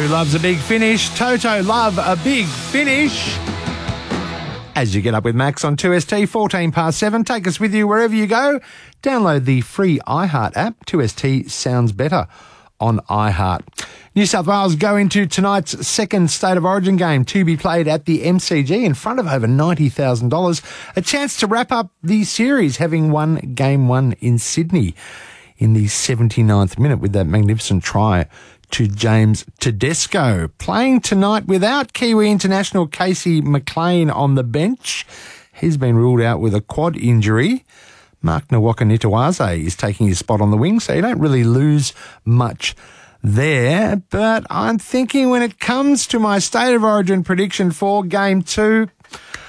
loves a big finish. Toto love a big finish. As you get up with Max on 2ST, 14 past 7. Take us with you wherever you go. Download the free iHeart app. 2ST sounds better on iHeart. New South Wales go into tonight's second State of Origin game to be played at the MCG in front of over $90,000. A chance to wrap up the series, having won Game 1 in Sydney in the 79th minute with that magnificent try to James Tedesco. Playing tonight without Kiwi international Casey McLean on the bench. He's been ruled out with a quad injury. Mark Nawaka-Nitawaze is taking his spot on the wing, so you don't really lose much there. But I'm thinking when it comes to my State of Origin prediction for Game 2,